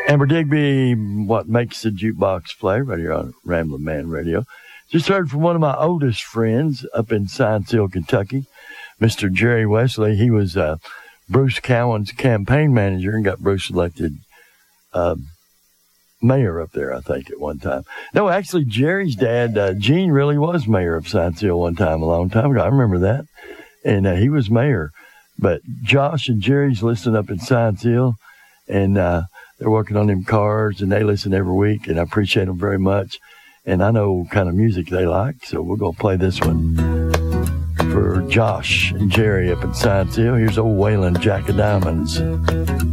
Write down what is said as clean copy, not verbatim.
Amber Digby, what makes the jukebox play right here on Ramblin' Man Radio. Just heard from one of my oldest friends up in Science Hill, Kentucky, Mr. Jerry Wesley. He was Bruce Cowan's campaign manager and got Bruce elected mayor up there, I think, at one time. No, actually, Jerry's dad, Gene, really was mayor of Science Hill one time, a long time ago. I remember that. And he was mayor. But Josh and Jerry's listening up in Science Hill, and they're working on them cars, and they listen every week, and I appreciate them very much. And I know what kind of music they like, so we're going to play this one for Josh and Jerry up in Science Hill. Here's old Waylon Jack of Diamonds.